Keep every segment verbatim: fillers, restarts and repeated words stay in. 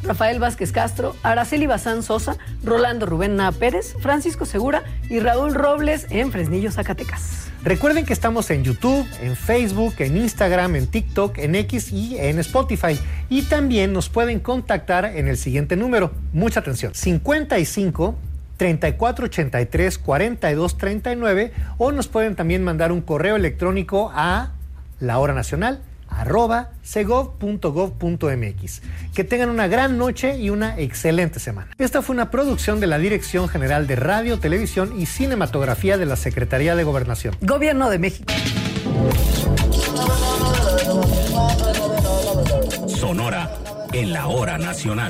Rafael Vázquez Castro, Araceli Bazán Sosa, Rolando Rubén Naa Pérez, Francisco Segura y Raúl Robles en Fresnillo, Zacatecas. Recuerden que estamos en YouTube, en Facebook, en Instagram, en TikTok, en X y en Spotify. Y también nos pueden contactar en el siguiente número. Mucha atención. cincuenta y cinco, treinta y cuatro ochenta y tres, cuarenta y dos treinta y nueve o nos pueden también mandar un correo electrónico a lahoranacional arroba segov punto gov punto mx. Que tengan una gran noche y una excelente semana. Esta fue una producción de la Dirección General de Radio, Televisión y Cinematografía de la Secretaría de Gobernación. Gobierno de México. Sonora en la hora nacional.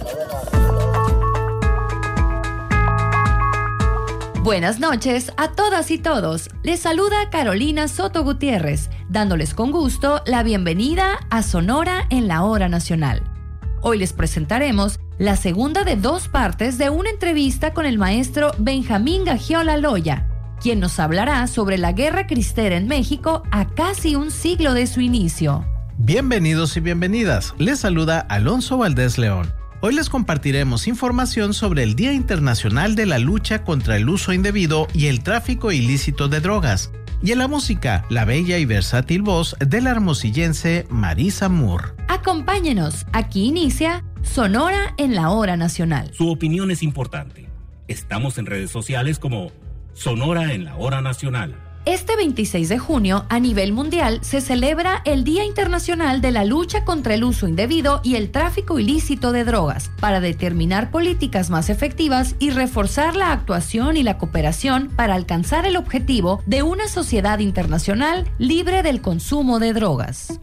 Buenas noches a todas y todos. Les saluda Carolina Soto Gutiérrez, dándoles con gusto la bienvenida a Sonora en la Hora Nacional. Hoy les presentaremos la segunda de dos partes de una entrevista con el maestro Benjamín Gagiola Loya, quien nos hablará sobre la Guerra Cristera en México a casi un siglo de su inicio. Bienvenidos y bienvenidas. Les saluda Alonso Valdés León. Hoy les compartiremos información sobre el Día Internacional de la Lucha contra el Uso Indebido y el Tráfico Ilícito de Drogas, y en la música, la bella y versátil voz de la hermosillense Marisa Moore. Acompáñenos, aquí inicia Sonora en la Hora Nacional. Su opinión es importante. Estamos en redes sociales como Sonora en la Hora Nacional. Este veintiséis de junio, a nivel mundial, se celebra el Día Internacional de la Lucha contra el Uso Indebido y el Tráfico Ilícito de Drogas, para determinar políticas más efectivas y reforzar la actuación y la cooperación para alcanzar el objetivo de una sociedad internacional libre del consumo de drogas.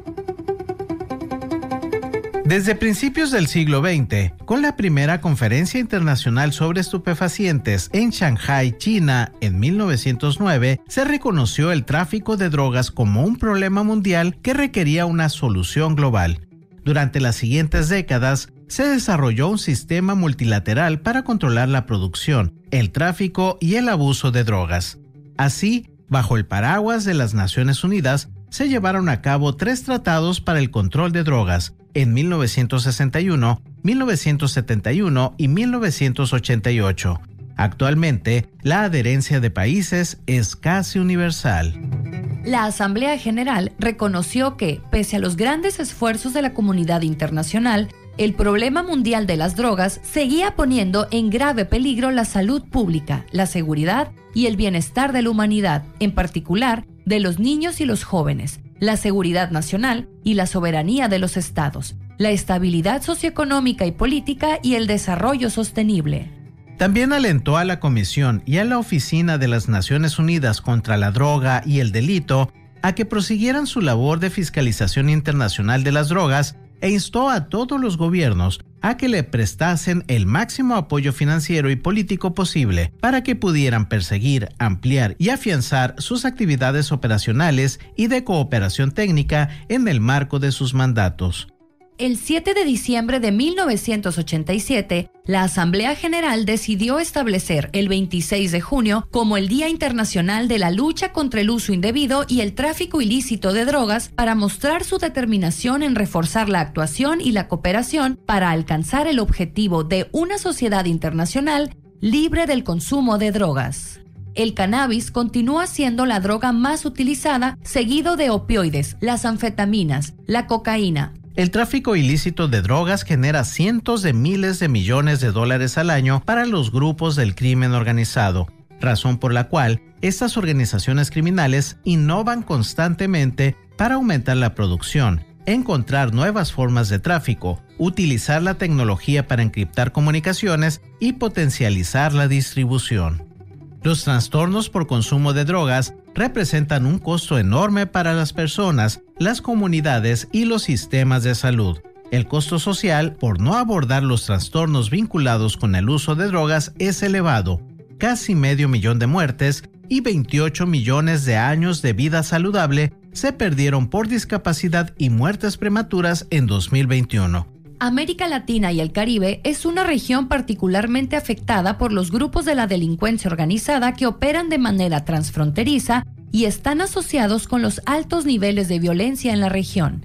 Desde principios del siglo veinte, con la primera Conferencia Internacional sobre Estupefacientes en Shanghái, China, en mil novecientos nueve, se reconoció el tráfico de drogas como un problema mundial que requería una solución global. Durante las siguientes décadas, se desarrolló un sistema multilateral para controlar la producción, el tráfico y el abuso de drogas. Así, bajo el paraguas de las Naciones Unidas, se llevaron a cabo tres tratados para el control de drogas, en mil novecientos sesenta y uno, mil novecientos setenta y uno y mil novecientos ochenta y ocho. Actualmente, la adherencia de países es casi universal. La Asamblea General reconoció que, pese a los grandes esfuerzos de la comunidad internacional, el problema mundial de las drogas seguía poniendo en grave peligro la salud pública, la seguridad y el bienestar de la humanidad, en particular de los niños y los jóvenes, la seguridad nacional y la soberanía de los estados, la estabilidad socioeconómica y política y el desarrollo sostenible. También alentó a la Comisión y a la Oficina de las Naciones Unidas contra la Droga y el Delito a que prosiguieran su labor de fiscalización internacional de las drogas e instó a todos los gobiernos a que le prestasen el máximo apoyo financiero y político posible para que pudieran perseguir, ampliar y afianzar sus actividades operacionales y de cooperación técnica en el marco de sus mandatos. El siete de diciembre de mil novecientos ochenta y siete, la Asamblea General decidió establecer el veintiséis de junio como el Día Internacional de la Lucha contra el Uso Indebido y el Tráfico Ilícito de Drogas para mostrar su determinación en reforzar la actuación y la cooperación para alcanzar el objetivo de una sociedad internacional libre del consumo de drogas. El cannabis continúa siendo la droga más utilizada, seguido de opioides, las anfetaminas, la cocaína. El tráfico ilícito de drogas genera cientos de miles de millones de dólares al año para los grupos del crimen organizado, razón por la cual estas organizaciones criminales innovan constantemente para aumentar la producción, encontrar nuevas formas de tráfico, utilizar la tecnología para encriptar comunicaciones y potencializar la distribución. Los trastornos por consumo de drogas representan un costo enorme para las personas, las comunidades y los sistemas de salud. El costo social por no abordar los trastornos vinculados con el uso de drogas es elevado, casi medio millón de muertes y veintiocho millones de años de vida saludable se perdieron por discapacidad y muertes prematuras en dos mil veintiuno. América Latina y el Caribe es una región particularmente afectada por los grupos de la delincuencia organizada que operan de manera transfronteriza y están asociados con los altos niveles de violencia en la región.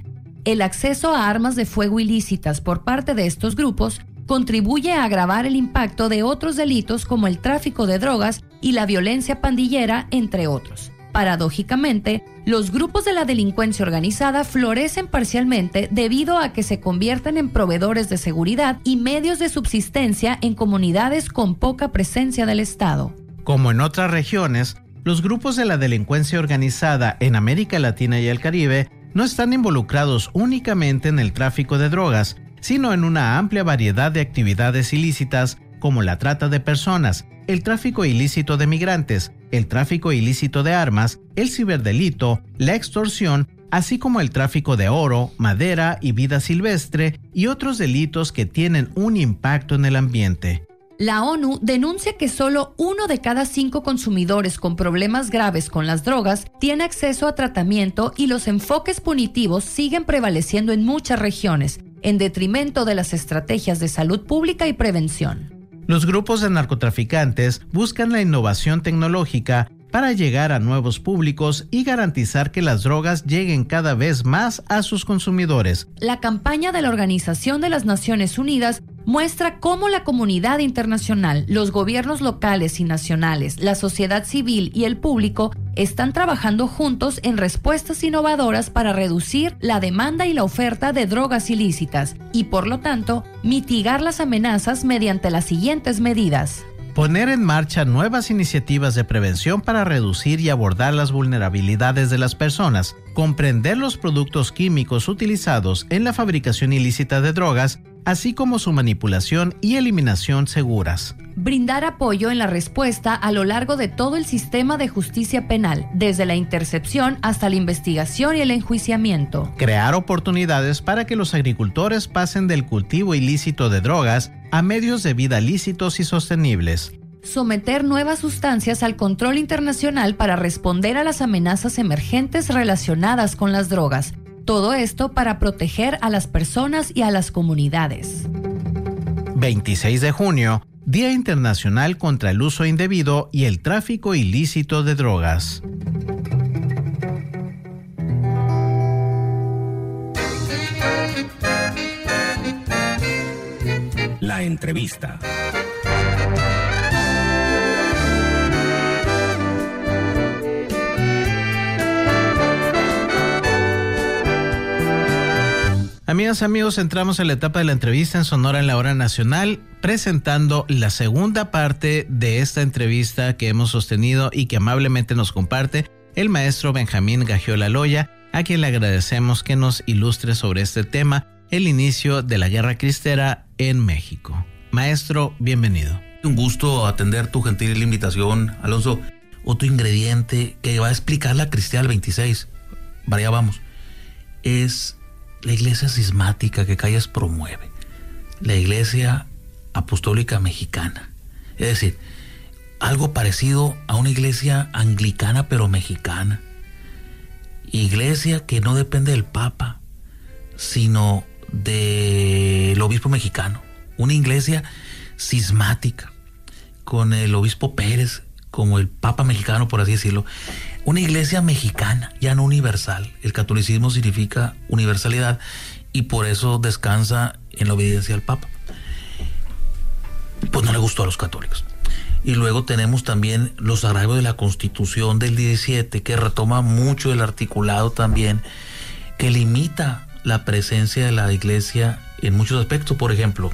El acceso a armas de fuego ilícitas por parte de estos grupos contribuye a agravar el impacto de otros delitos como el tráfico de drogas y la violencia pandillera, entre otros. Paradójicamente, los grupos de la delincuencia organizada florecen parcialmente debido a que se convierten en proveedores de seguridad y medios de subsistencia en comunidades con poca presencia del Estado. Como en otras regiones, los grupos de la delincuencia organizada en América Latina y el Caribe no están involucrados únicamente en el tráfico de drogas, sino en una amplia variedad de actividades ilícitas como la trata de personas, el tráfico ilícito de migrantes, el tráfico ilícito de armas, el ciberdelito, la extorsión, así como el tráfico de oro, madera y vida silvestre y otros delitos que tienen un impacto en el ambiente. La ONU denuncia que solo uno de cada cinco consumidores con problemas graves con las drogas tiene acceso a tratamiento y los enfoques punitivos siguen prevaleciendo en muchas regiones, en detrimento de las estrategias de salud pública y prevención. Los grupos de narcotraficantes buscan la innovación tecnológica para llegar a nuevos públicos y garantizar que las drogas lleguen cada vez más a sus consumidores. La campaña de la Organización de las Naciones Unidas muestra cómo la comunidad internacional, los gobiernos locales y nacionales, la sociedad civil y el público están trabajando juntos en respuestas innovadoras para reducir la demanda y la oferta de drogas ilícitas y, por lo tanto, mitigar las amenazas mediante las siguientes medidas. Poner en marcha nuevas iniciativas de prevención para reducir y abordar las vulnerabilidades de las personas, comprender los productos químicos utilizados en la fabricación ilícita de drogas, así como su manipulación y eliminación seguras. Brindar apoyo en la respuesta a lo largo de todo el sistema de justicia penal, desde la intercepción hasta la investigación y el enjuiciamiento. Crear oportunidades para que los agricultores pasen del cultivo ilícito de drogas a medios de vida lícitos y sostenibles. Someter nuevas sustancias al control internacional para responder a las amenazas emergentes relacionadas con las drogas. Todo esto para proteger a las personas y a las comunidades. veintiséis de junio, Día Internacional contra el Uso Indebido y el Tráfico Ilícito de Drogas. La entrevista. Amigas, amigos, entramos en la etapa de la entrevista en Sonora en la Hora Nacional, presentando la segunda parte de esta entrevista que hemos sostenido y que amablemente nos comparte el maestro Benjamín Gagiola Loya, a quien le agradecemos que nos ilustre sobre este tema, el inicio de la Guerra Cristera en México. Maestro, bienvenido. Un gusto atender tu gentil invitación, Alonso. Otro ingrediente que va a explicar la Cristera del veintiséis, para allá vamos, es la iglesia cismática que Calles promueve, la iglesia apostólica mexicana. Es decir, algo parecido a una iglesia anglicana pero mexicana. Iglesia que no depende del Papa, sino del obispo mexicano. Una iglesia cismática, con el obispo Pérez como el Papa mexicano, por así decirlo. Una iglesia mexicana, ya no universal. El catolicismo significa universalidad y por eso descansa en la obediencia al Papa. Pues no le gustó a los católicos. Y luego tenemos también los agravios de la Constitución del diecisiete, que retoma mucho el articulado también, que limita la presencia de la iglesia en muchos aspectos. Por ejemplo,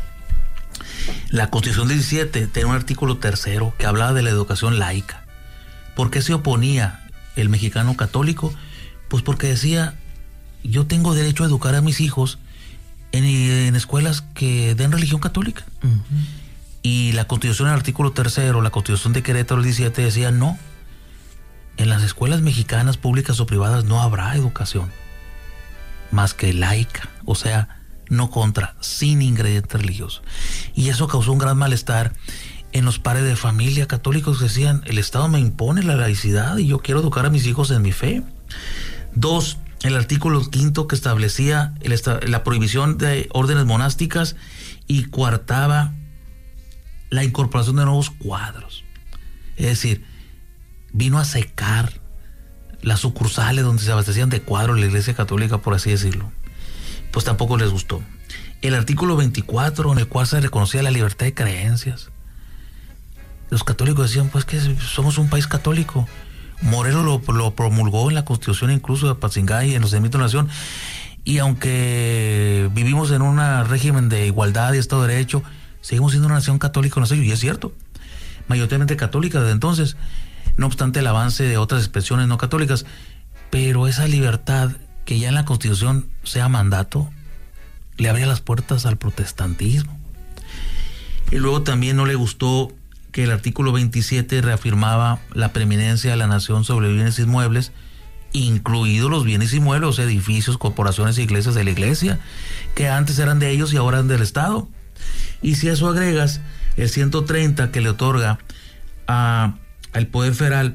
la Constitución del diecisiete tiene un artículo tercero que hablaba de la educación laica. ¿Por qué se oponía el mexicano católico? Pues porque decía, yo tengo derecho a educar a mis hijos en, en escuelas que den religión católica. Uh-huh. Y la Constitución, en el artículo tercero, la Constitución de Querétaro del diecisiete decía, no, en las escuelas mexicanas públicas o privadas no habrá educación más que laica, o sea, no contra, sin ingrediente religioso. Y eso causó un gran malestar en los padres de familia católicos que decían, el Estado me impone la laicidad y yo quiero educar a mis hijos en mi fe. Dos, el artículo quinto que establecía el, la prohibición de órdenes monásticas y coartaba la incorporación de nuevos cuadros. Es decir, vino a secar las sucursales donde se abastecían de cuadros la Iglesia Católica, por así decirlo. pues tampoco les gustó. El artículo veinticuatro, en el cual se reconocía la libertad de creencias. Los católicos decían, pues que somos un país católico. Morelos lo, lo promulgó en la Constitución incluso de Apatzingán y en los Sentimientos de Nación. Y aunque vivimos en un régimen de igualdad y Estado de Derecho, seguimos siendo una nación católica, no sé, y es cierto, mayoritariamente católica desde entonces, no obstante el avance de otras expresiones no católicas, pero esa libertad que ya en la Constitución sea mandato, le abría las puertas al protestantismo. Y luego también no le gustó que el artículo veintisiete reafirmaba la preeminencia de la nación sobre bienes inmuebles, incluidos los bienes inmuebles, o sea, edificios, corporaciones e iglesias de la iglesia, que antes eran de ellos y ahora eran del Estado. Y si a eso agregas el ciento treinta que le otorga a, al Poder Federal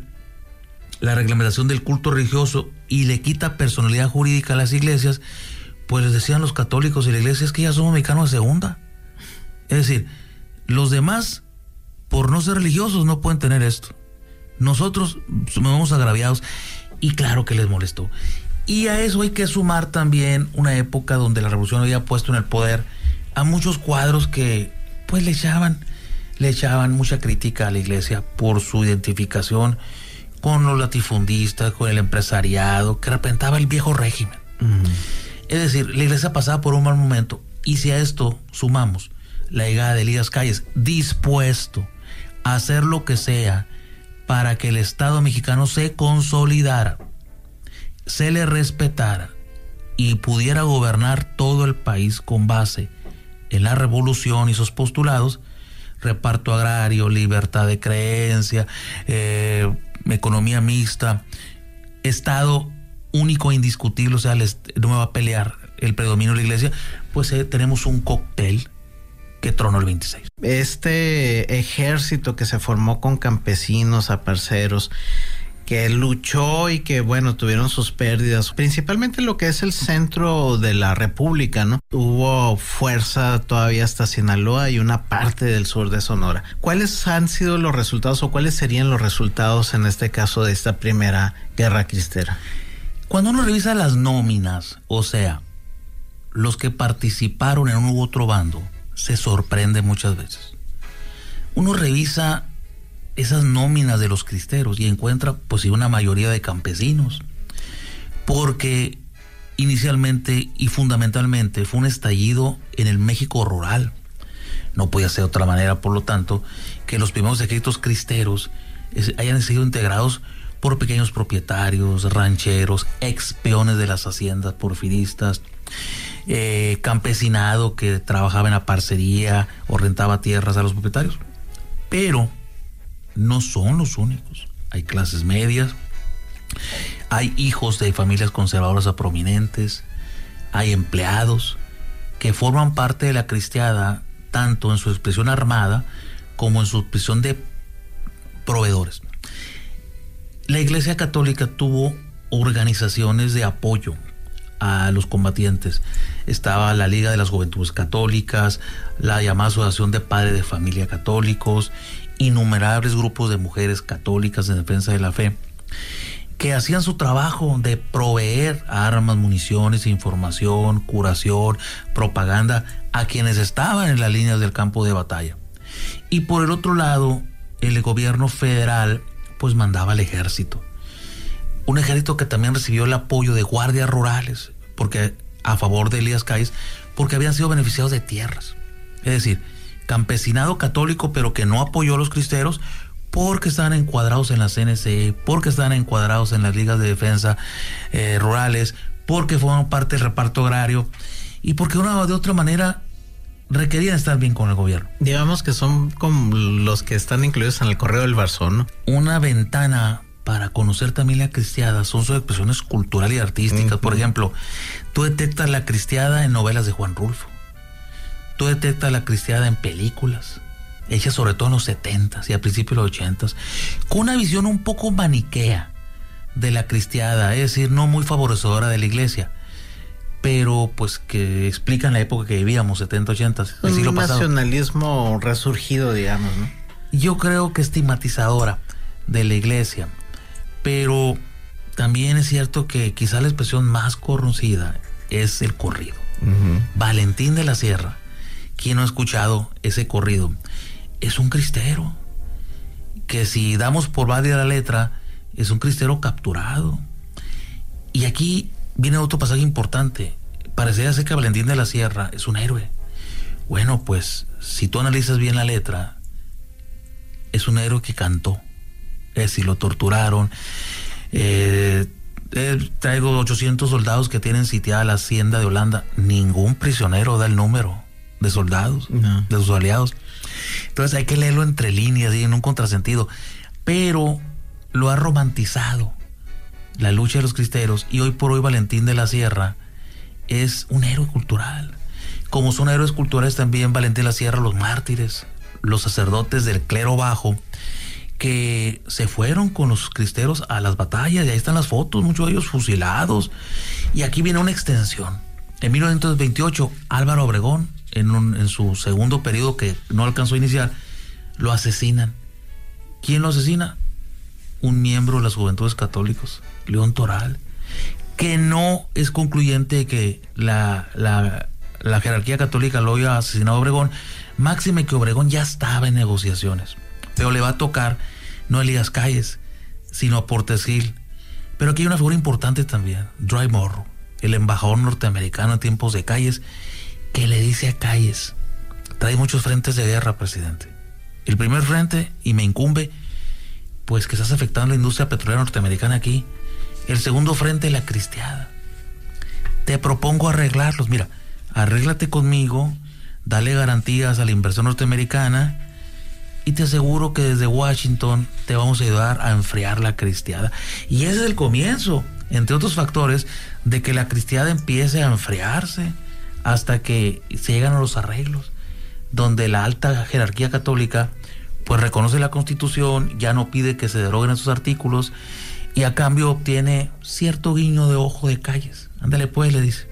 la reglamentación del culto religioso y le quita personalidad jurídica a las iglesias, pues les decían los católicos y la iglesia, es que ya somos mexicanos de segunda. Es decir, los demás, por no ser religiosos, no pueden tener esto. Nosotros somos agraviados. Y claro que les molestó. Y a eso hay que sumar también una época donde la revolución había puesto en el poder a muchos cuadros que pues le echaban, le echaban mucha crítica a la iglesia por su identificación con los latifundistas, con el empresariado, que representaba el viejo régimen. Uh-huh. Es decir, la iglesia pasaba por un mal momento. Y si a esto sumamos la llegada de Elías Calles, dispuesto a hacer lo que sea para que el Estado mexicano se consolidara, se le respetara y pudiera gobernar todo el país con base en la revolución y sus postulados, reparto agrario, libertad de creencia, eh, economía mixta, Estado único e indiscutible, o sea, les, no me va a pelear el predominio de la iglesia, pues eh, tenemos un cóctel que tronó el veintiséis. Este ejército que se formó con campesinos, aparceros, que luchó y que, bueno, tuvieron sus pérdidas, principalmente lo que es el centro de la República, ¿no? Hubo fuerza todavía hasta Sinaloa y una parte del sur de Sonora. ¿Cuáles han sido los resultados o cuáles serían los resultados en este caso de esta primera guerra cristera? Cuando uno revisa las nóminas, o sea, los que participaron en uno u otro bando, se sorprende muchas veces. Uno revisa esas nóminas de los cristeros y encuentra pues una mayoría de campesinos, porque inicialmente y fundamentalmente fue un estallido en el México rural. No podía ser de otra manera, por lo tanto, que los primeros ejércitos cristeros hayan sido integrados por pequeños propietarios, rancheros, ex peones de las haciendas porfiristas, Eh, campesinado que trabajaba en la parcería o rentaba tierras a los propietarios. Pero no son los únicos. Hay clases medias, hay hijos de familias conservadoras a prominentes, hay empleados que forman parte de la cristiada tanto en su expresión armada como en su expresión de proveedores. La Iglesia Católica tuvo organizaciones de apoyo a los combatientes. Estaba la Liga de las Juventudes Católicas, la llamada Asociación de Padres de Familia Católicos, innumerables grupos de mujeres católicas en defensa de la fe, que hacían su trabajo de proveer armas, municiones, información, curación, propaganda a quienes estaban en las líneas del campo de batalla. Y por el otro lado, el gobierno federal pues mandaba al ejército. Un ejército que también recibió el apoyo de guardias rurales, porque a favor de Elías Calles, porque habían sido beneficiados de tierras. Es decir, campesinado católico, pero que no apoyó a los cristeros, porque estaban encuadrados en la C N C E, porque estaban encuadrados en las ligas de defensa eh, rurales, porque forman parte del reparto agrario, y porque de una o de otra manera requerían estar bien con el gobierno. Digamos que son como los que están incluidos en el Correo del Barzón, ¿no? Una ventana para conocer también la cristiada son sus expresiones culturales y artísticas. Uh-huh. Por ejemplo, tú detectas la cristiada en novelas de Juan Rulfo. Tú detectas la cristiada en películas, hechas sobre todo en los setentas y a principios de los ochentas, con una visión un poco maniquea de la cristiada, es decir, no muy favorecedora de la iglesia, pero pues que explican la época que vivíamos, setenta, ochenta, el siglo pasado. Un nacionalismo resurgido, digamos, ¿no? Yo creo que estigmatizadora de la iglesia. Pero también es cierto que quizá la expresión más conocida es el corrido. Uh-huh. Valentín de la Sierra, ¿quién no ha escuchado ese corrido? Es un cristero, que si damos por válida la letra, es un cristero capturado. Y aquí viene otro pasaje importante. Parecería ser que Valentín de la Sierra es un héroe. Bueno, pues, si tú analizas bien la letra, es un héroe que cantó. Es decir, lo torturaron. Eh, eh, traigo ochocientos soldados que tienen sitiada la hacienda de Holanda. Ningún prisionero da el número de soldados, no. de sus aliados. Entonces hay que leerlo entre líneas y en un contrasentido. Pero lo ha romantizado la lucha de los cristeros, y hoy por hoy Valentín de la Sierra es un héroe cultural. Como son héroes culturales también Valentín de la Sierra, los mártires, los sacerdotes del clero bajo, que se fueron con los cristeros a las batallas, y ahí están las fotos, muchos de ellos fusilados. Y aquí viene una extensión. En mil novecientos veintiocho, Álvaro Obregón, en, un, en su segundo periodo que no alcanzó a iniciar, lo asesinan. ¿Quién lo asesina? Un miembro de las Juventudes Católicas, León Toral, que no es concluyente de que la, la, la jerarquía católica lo haya asesinado a Obregón, máxime que Obregón ya estaba en negociaciones, pero le va a tocar no a Elías Calles, sino a Portes Gil. Pero aquí hay una figura importante también, Dwight Morrow, el embajador norteamericano en tiempos de Calles, que le dice a Calles: trae muchos frentes de guerra, presidente. El primer frente, y me incumbe, pues que estás afectando la industria petrolera norteamericana aquí. El segundo frente, la cristiada. Te propongo arreglarlos. Mira, arréglate conmigo, dale garantías a la inversión norteamericana, y te aseguro que desde Washington te vamos a ayudar a enfriar la cristiada. Y ese es el comienzo, entre otros factores, de que la cristiada empiece a enfriarse hasta que se llegan a los arreglos, donde la alta jerarquía católica pues reconoce la Constitución, ya no pide que se deroguen esos artículos, y a cambio obtiene cierto guiño de ojo de Calles. Ándale pues, le dice,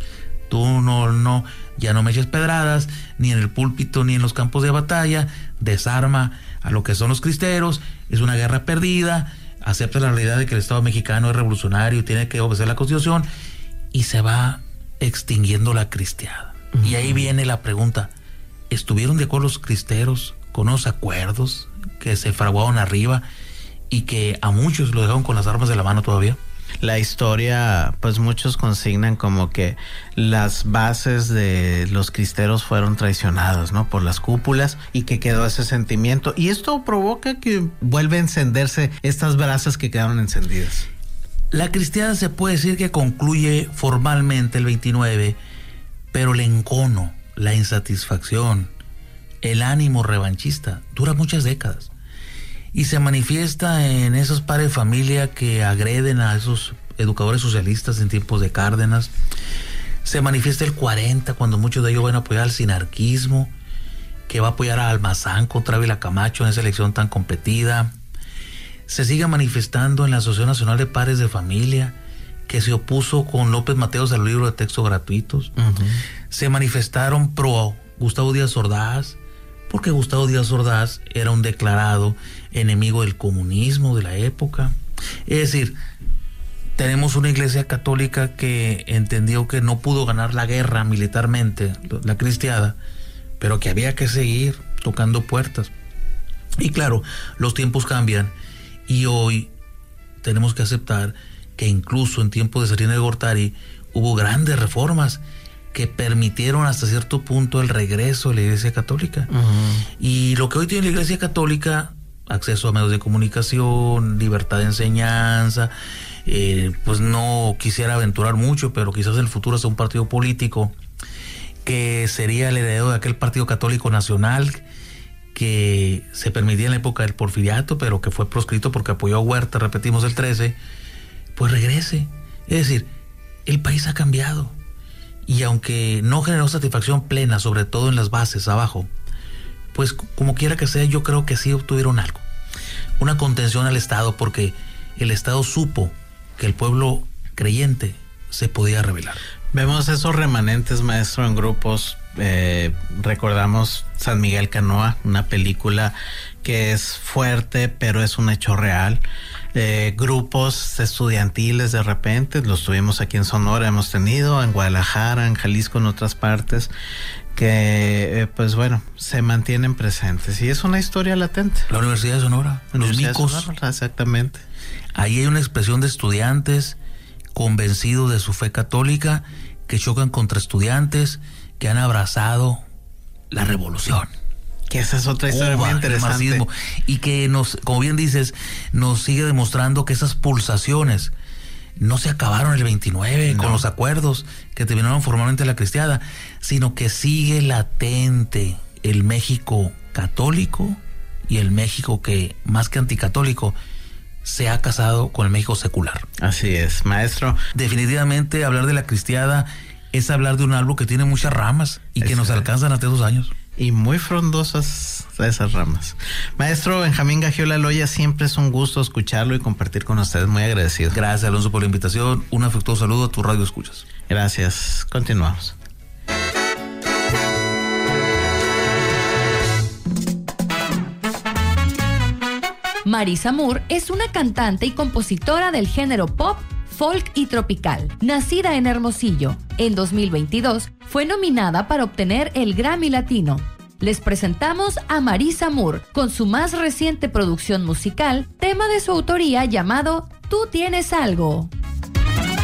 tú no, no, ya no me eches pedradas, ni en el púlpito ni en los campos de batalla, desarma a lo que son los cristeros, es una guerra perdida, acepta la realidad de que el Estado mexicano es revolucionario y tiene que obedecer la Constitución, y se va extinguiendo la cristiada. Uh-huh. Y ahí viene la pregunta: ¿estuvieron de acuerdo los cristeros con unos acuerdos que se fraguaron arriba y que a muchos lo dejaron con las armas de la mano todavía? La historia, pues muchos consignan como que las bases de los cristeros fueron traicionadas, ¿no? Por las cúpulas, y que quedó ese sentimiento. Y esto provoca que vuelva a encenderse estas brasas que quedaron encendidas. La cristiada se puede decir que concluye formalmente el veintinueve, pero el encono, la insatisfacción, el ánimo revanchista dura muchas décadas. Y se manifiesta en esos padres de familia que agreden a esos educadores socialistas en tiempos de Cárdenas. Se manifiesta el cuarenta, cuando muchos de ellos van a apoyar al sinarquismo, que va a apoyar a Almazán contra Ávila Camacho en esa elección tan competida. Se sigue manifestando en la Asociación Nacional de Padres de Familia, que se opuso con López Mateos al libro de texto gratuitos. Uh-huh. Se manifestaron pro Gustavo Díaz Ordaz, porque Gustavo Díaz Ordaz era un declarado enemigo del comunismo de la época. Es decir, tenemos una iglesia católica que entendió que no pudo ganar la guerra militarmente, la cristiada, pero que había que seguir tocando puertas. Y claro, los tiempos cambian, y hoy tenemos que aceptar que incluso en tiempos de Salinas de Gortari hubo grandes reformas que permitieron hasta cierto punto el regreso de la Iglesia Católica. Uh-huh. Y lo que hoy tiene la Iglesia Católica, acceso a medios de comunicación, libertad de enseñanza, eh, pues no quisiera aventurar mucho, pero quizás en el futuro sea un partido político que sería el heredero de aquel Partido Católico Nacional que se permitía en la época del Porfiriato, pero que fue proscrito porque apoyó a Huerta, repetimos, el trece, pues regrese. Es decir, el país ha cambiado. Y aunque no generó satisfacción plena, sobre todo en las bases abajo, pues como quiera que sea, yo creo que sí obtuvieron algo. Una contención al Estado, porque el Estado supo que el pueblo creyente se podía rebelar. Vemos esos remanentes, maestro, en grupos. Eh, recordamos San Miguel Canoa, una película que es fuerte, pero es un hecho real. Eh, grupos estudiantiles de repente, los tuvimos aquí en Sonora, hemos tenido en Guadalajara, en Jalisco, en otras partes, que eh, pues bueno, se mantienen presentes y es una historia latente. La Universidad de Sonora, La los Universidad de micos. Sonora, exactamente. Ahí hay una expresión de estudiantes convencidos de su fe católica que chocan contra estudiantes que han abrazado la revolución. Que esa es otra historia Cuba, muy interesante. el marxismo, y que nos, como bien dices, nos sigue demostrando que esas pulsaciones no se acabaron el veintinueve no. con los acuerdos que terminaron formalmente la cristiada, sino que sigue latente el México católico y el México que, más que anticatólico, se ha casado con el México secular. Así es, maestro. Definitivamente hablar de la cristiada es hablar de un árbol que tiene muchas ramas y que es nos alcanzan hasta esos años. Y muy frondosas esas ramas. Maestro Benjamín Gagiola Loya, siempre es un gusto escucharlo y compartir con ustedes. Muy agradecido. Gracias, Alonso, por la invitación. Un afectuoso saludo a tu radio escuchas. Gracias. Continuamos. Marisa Moore es una cantante y compositora del género pop, folk y tropical, nacida en Hermosillo. En dos mil veintidós fue nominada para obtener el Grammy Latino. Les presentamos a Marisa Moore con su más reciente producción musical, tema de su autoría llamado Tú tienes algo.